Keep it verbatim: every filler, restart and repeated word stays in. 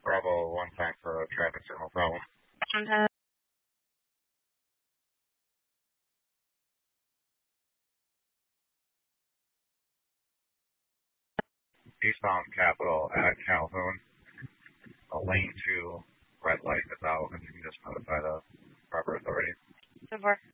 Bravo, one time for a traffic signal problem. Okay. Eastbound Capitol at Calhoun. A lane two red light is out, and you can just notify the proper authority. So far.